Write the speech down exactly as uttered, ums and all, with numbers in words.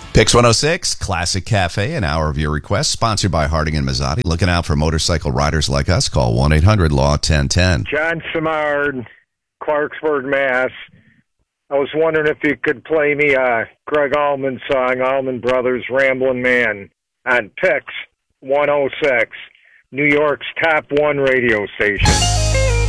Pix one oh six, Classic Cafe, an hour of your request, sponsored by Harding and Mazzotti. Looking out for motorcycle riders like us, call one eight hundred law ten ten. John Simard, Clarksburg, Mass. I was wondering if you could play me a Greg Allman song, Allman Brothers, Ramblin' Man, on Pix one oh six, New York's top one radio station.